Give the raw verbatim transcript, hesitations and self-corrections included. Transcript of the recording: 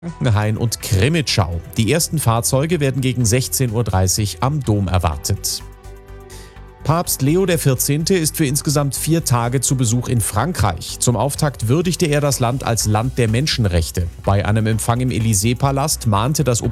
Hain und Krimitschau. Die ersten Fahrzeuge werden gegen sechzehn Uhr dreißig am Dom erwartet. Papst Leo der vierzehnte ist für insgesamt vier Tage zu Besuch in Frankreich. Zum Auftakt würdigte er das Land als Land der Menschenrechte. Bei einem Empfang im Élysée-Palast mahnte das